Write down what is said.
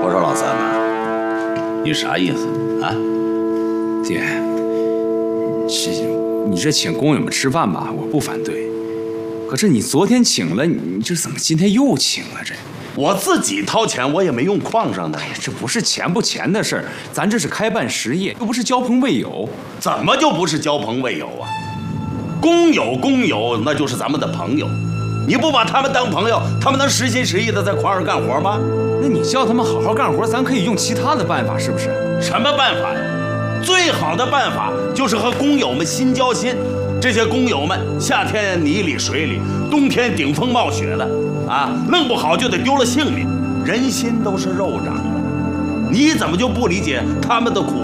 我说老三呐，你啥意思啊？ 爹，你这请工友们吃饭吧，我不反对。可是你昨天请了，你这怎么今天又请了？这我自己掏钱，我也没用矿上的。 哎呀，这不是钱不钱的事儿，咱这是开办实业，又不是交朋未友。 怎么就不是交朋未友啊？工友，那就是咱们的朋友。你不把他们当朋友，他们能实心实意的在矿上干活吗？ 那你叫他们好好干活，咱可以用其他的办法，是不是？ 什么办法呀？最好的办法就是和工友们心交心。这些工友们夏天泥里水里，冬天顶风冒雪的，啊，弄不好就得丢了性命。人心都是肉长的，你怎么就不理解他们的苦